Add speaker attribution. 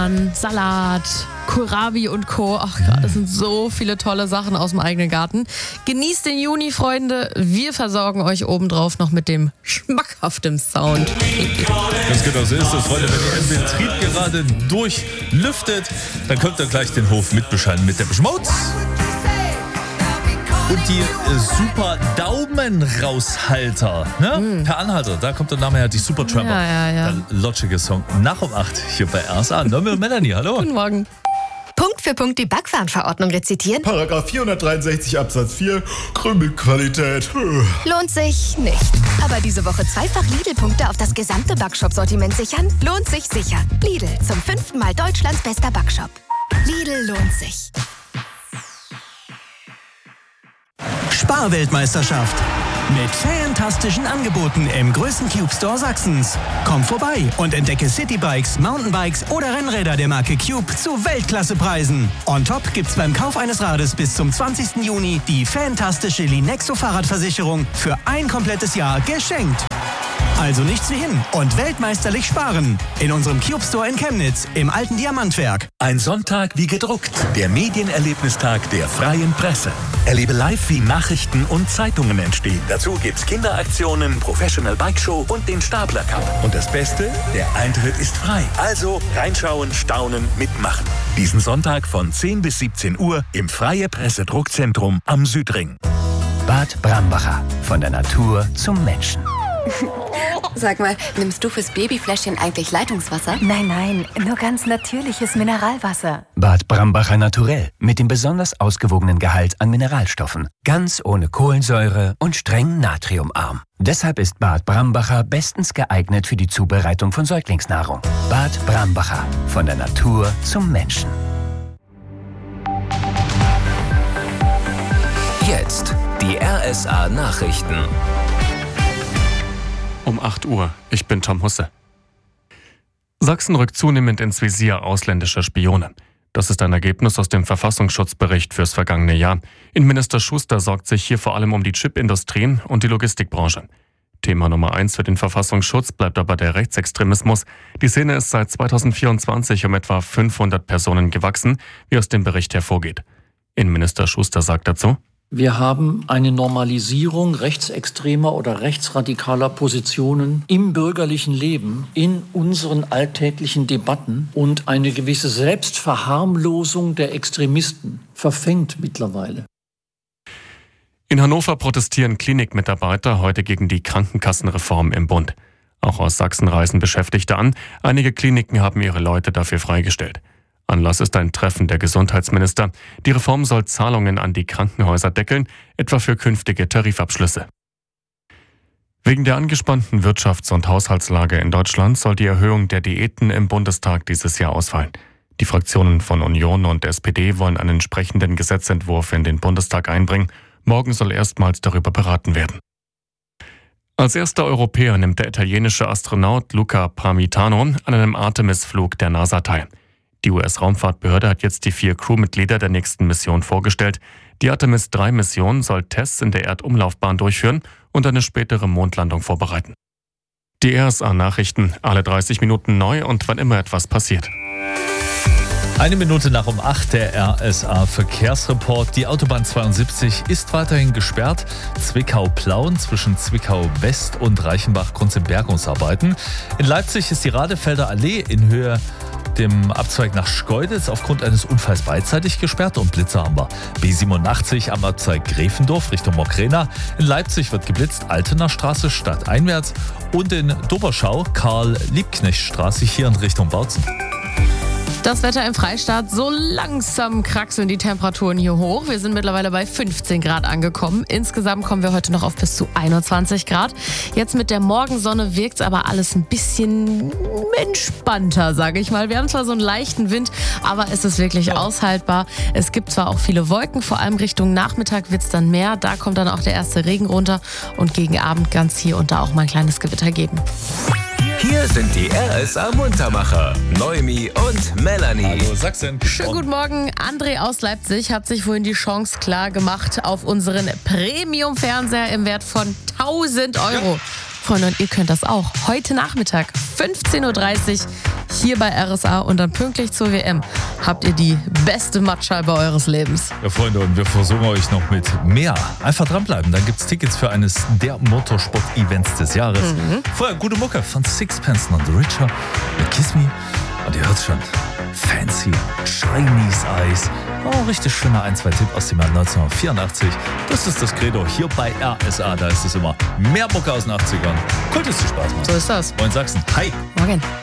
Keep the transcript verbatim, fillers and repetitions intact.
Speaker 1: Erdbeeren, Salat, Kohlrabi und Co. Ach Gott, das sind so viele tolle Sachen aus dem eigenen Garten. Genießt den Juni, Freunde. Wir versorgen euch obendrauf noch mit dem schmackhaften Sound.
Speaker 2: Das genau so ist es, Freunde. Wenn ihr den Betrieb gerade durchlüftet, dann könnt ihr gleich den Hof mitbeschallen mit der Beschmautz. Und die äh, super Daumenraushalter, ne? Mm. Per Anhalter, da kommt der Name her, die Super Trapper.
Speaker 1: Ja, ja, ja.
Speaker 2: Der lotschige Song. Nach um acht hier bei R S A. Nomi und Melanie, hallo.
Speaker 1: Guten Morgen.
Speaker 3: Punkt für Punkt die Backwarenverordnung rezitieren?
Speaker 4: Paragraph vierhundertdreiundsechzig Absatz vier, Krümelqualität.
Speaker 3: Lohnt sich nicht. Aber diese Woche zweifach Lidl-Punkte auf das gesamte Backshop-Sortiment sichern? Lohnt sich sicher. Lidl, zum fünften Mal Deutschlands bester Backshop. Lidl lohnt sich.
Speaker 5: Sparweltmeisterschaft. Mit fantastischen Angeboten im größten Cube Store Sachsens. Komm vorbei und entdecke Citybikes, Mountainbikes oder Rennräder der Marke Cube zu Weltklassepreisen. On top gibt's beim Kauf eines Rades bis zum zwanzigsten Juni die fantastische Linexo Fahrradversicherung für ein komplettes Jahr geschenkt. Also nichts wie hin und weltmeisterlich sparen. In unserem Cube Store in Chemnitz im alten Diamantwerk.
Speaker 6: Ein Sonntag wie gedruckt. Der Medienerlebnistag der Freien Presse. Erlebe live, wie Nachrichten und Zeitungen entstehen. Dazu gibt's Kinderaktionen, Professional Bike Show und den Stapler Cup. Und das Beste, der Eintritt ist frei. Also reinschauen, staunen, mitmachen. Diesen Sonntag von zehn bis siebzehn Uhr im Freie Presse Druckzentrum am Südring.
Speaker 5: Bad Brambacher. Von der Natur zum Menschen.
Speaker 3: Sag mal, nimmst du fürs Babyfläschchen eigentlich Leitungswasser?
Speaker 7: Nein, nein, nur ganz natürliches Mineralwasser.
Speaker 5: Bad Brambacher Naturell mit dem besonders ausgewogenen Gehalt an Mineralstoffen. Ganz ohne Kohlensäure und streng natriumarm. Deshalb ist Bad Brambacher bestens geeignet für die Zubereitung von Säuglingsnahrung. Bad Brambacher. Von der Natur zum Menschen.
Speaker 8: Jetzt die R S A Nachrichten.
Speaker 9: Um acht Uhr. Ich bin Tom Husse. Sachsen rückt zunehmend ins Visier ausländischer Spione. Das ist ein Ergebnis aus dem Verfassungsschutzbericht fürs vergangene Jahr. Innenminister Schuster sorgt sich hier vor allem um die Chipindustrie und die Logistikbranche. Thema Nummer eins für den Verfassungsschutz bleibt aber der Rechtsextremismus. Die Szene ist seit zweitausendvierundzwanzig um etwa fünfhundert Personen gewachsen, wie aus dem Bericht hervorgeht. Innenminister Schuster sagt dazu:
Speaker 10: Wir haben eine Normalisierung rechtsextremer oder rechtsradikaler Positionen im bürgerlichen Leben, in unseren alltäglichen Debatten, und eine gewisse Selbstverharmlosung der Extremisten verfängt mittlerweile.
Speaker 9: In Hannover protestieren Klinikmitarbeiter heute gegen die Krankenkassenreform im Bund. Auch aus Sachsen reisen Beschäftigte an. Einige Kliniken haben ihre Leute dafür freigestellt. Anlass ist ein Treffen der Gesundheitsminister. Die Reform soll Zahlungen an die Krankenhäuser deckeln, etwa für künftige Tarifabschlüsse. Wegen der angespannten Wirtschafts- und Haushaltslage in Deutschland soll die Erhöhung der Diäten im Bundestag dieses Jahr ausfallen. Die Fraktionen von Union und S P D wollen einen entsprechenden Gesetzentwurf in den Bundestag einbringen. Morgen soll erstmals darüber beraten werden. Als erster Europäer nimmt der italienische Astronaut Luca Parmitano an einem Artemis-Flug der NASA teil. Die U S-Raumfahrtbehörde hat jetzt die vier Crewmitglieder der nächsten Mission vorgestellt. Die Artemis drei Mission soll Tests in der Erdumlaufbahn durchführen und eine spätere Mondlandung vorbereiten. Die R S A-Nachrichten, alle dreißig Minuten neu und wann immer etwas passiert.
Speaker 2: Eine Minute nach um acht, der R S A-Verkehrsreport. Die Autobahn zweiundsiebzig ist weiterhin gesperrt. Zwickau-Plauen zwischen Zwickau-West und Reichenbach Grund sind Bergungsarbeiten. In Leipzig ist die Radefelder Allee in Höhe dem Abzweig nach Schkeuditz aufgrund eines Unfalls beidseitig gesperrt und Blitzer haben wir. B siebenundachtzig am Abzweig Gräfendorf Richtung Mokrena. In Leipzig wird geblitzt, Altener Straße stadteinwärts, und in Doberschau Karl-Liebknecht-Straße hier in Richtung Bautzen.
Speaker 1: Das Wetter im Freistaat, so langsam kraxeln die Temperaturen hier hoch. Wir sind mittlerweile bei fünfzehn Grad angekommen. Insgesamt kommen wir heute noch auf bis zu einundzwanzig Grad. Jetzt mit der Morgensonne wirkt es aber alles ein bisschen entspannter, sage ich mal. Wir haben zwar so einen leichten Wind, aber es ist wirklich aushaltbar. Es gibt zwar auch viele Wolken, vor allem Richtung Nachmittag wird es dann mehr. Da kommt dann auch der erste Regen runter und gegen Abend ganz hier und da auch mal ein kleines Gewitter geben.
Speaker 8: Hier sind die R S A-Muntermacher, Noemi und Melanie.
Speaker 2: Hallo Sachsen.
Speaker 1: Schönen guten Morgen. André aus Leipzig hat sich vorhin die Chance klar gemacht auf unseren Premium-Fernseher im Wert von tausend Euro. Freunde, und ihr könnt das auch. Heute Nachmittag, fünfzehn Uhr dreißig, hier bei R S A und dann pünktlich zur W M habt ihr die beste Mattscheibe eures Lebens.
Speaker 2: Ja, Freunde, und wir versorgen euch noch mit mehr. Einfach dranbleiben, dann gibt's Tickets für eines der Motorsport-Events des Jahres. Mhm. Vorher gute Mucke von Sixpence None the Richer mit Kiss Me. Und ihr hört's schon, fancy Chinese Eyes. Oh, richtig schöner ein zwei Tipp aus dem Jahr neunzehnhundertvierundachtzig. Das ist das Credo hier bei R S A. Da ist es immer mehr Mucke aus den achtzigern. Cool, dass dir Spaß macht.
Speaker 1: So ist das.
Speaker 2: Moin Sachsen. Hi.
Speaker 1: Morgen.